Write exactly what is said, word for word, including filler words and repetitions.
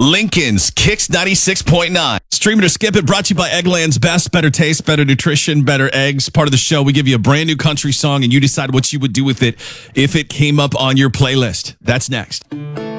Lincoln's Kicks ninety-six point nine. Stream it or skip it, brought to you by Eggland's Best. Better taste, better nutrition, better eggs. Part of the show, we give you a brand new country song, and you decide what you would do with it if it came up on your playlist. That's next.